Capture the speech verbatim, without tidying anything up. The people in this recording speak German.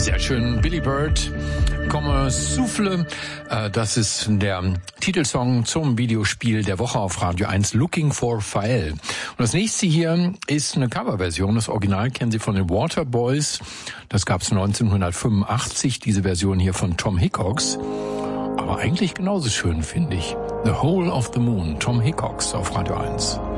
Sehr schön, Billy Bird, Comme Souffle. Das ist der Titelsong zum Videospiel der Woche auf Radio eins, Looking for Fael. Und das nächste hier ist eine Coverversion. Das Original kennen Sie von den Waterboys. Das gab es neunzehnhundertfünfundachtzig, diese Version hier von Tom Hickox. Aber eigentlich genauso schön, finde ich. The Whole of the Moon, Tom Hickox auf Radio eins.